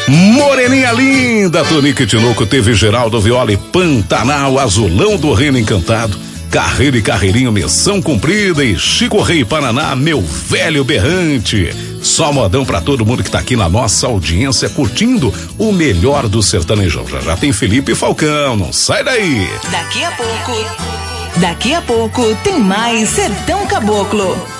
Moreninha linda, Tonique Tinoco, teve Geraldo Viola e Pantanal, Azulão do Reino Encantado, Carreiro e Carreirinho, Missão Cumprida e Chico Rei Paraná, Meu Velho Berrante. Só modão pra todo mundo que tá aqui na nossa audiência curtindo o melhor do sertanejão. Já tem Felipe Falcão, não sai daí. Daqui a pouco tem mais Sertão Caboclo.